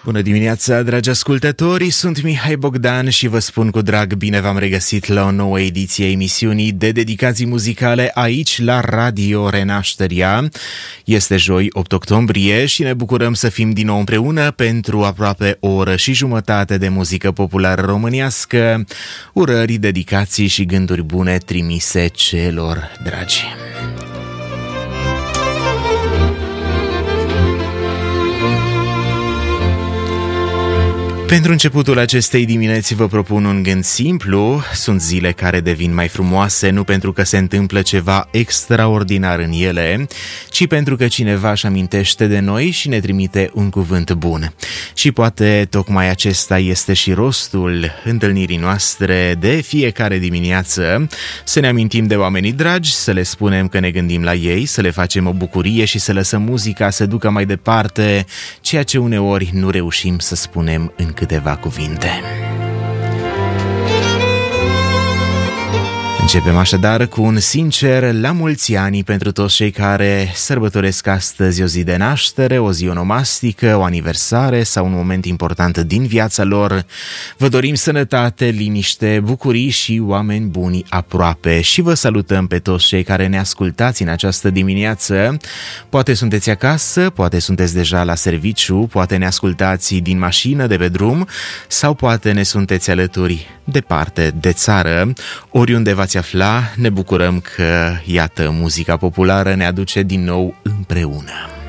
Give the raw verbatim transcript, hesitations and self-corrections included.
Bună dimineața, dragi ascultători, sunt Mihai Bogdan și vă spun cu drag bine v-am regăsit la o nouă ediție a emisiunii de dedicații muzicale aici la Radio Renașterea. Este joi, opt octombrie și ne bucurăm să fim din nou împreună pentru aproape o oră și jumătate de muzică populară românească, urări, dedicații și gânduri bune trimise celor dragi. Pentru începutul acestei dimineți vă propun un gând simplu. Sunt zile care devin mai frumoase nu pentru că se întâmplă ceva extraordinar în ele, ci pentru că cineva își amintește de noi și ne trimite un cuvânt bun. Și poate tocmai acesta este și rostul întâlnirii noastre de fiecare dimineață, să ne amintim de oamenii dragi, să le spunem că ne gândim la ei, să le facem o bucurie și să lăsăm muzica să ducă mai departe ceea ce uneori nu reușim să spunem în câteva cuvinte. Începem așadar cu un sincer la mulți ani pentru toți cei care sărbătoresc astăzi o zi de naștere, o zi onomastică, o aniversare sau un moment important din viața lor. Vă dorim sănătate, liniște, bucurii și oameni buni aproape și vă salutăm pe toți cei care ne ascultați în această dimineață. Poate sunteți acasă, poate sunteți deja la serviciu, poate ne ascultați din mașină, de pe drum sau poate ne sunteți alături departe de țară. Oriunde v-ați afla, ne bucurăm că, iată, muzica populară ne aduce din nou împreună.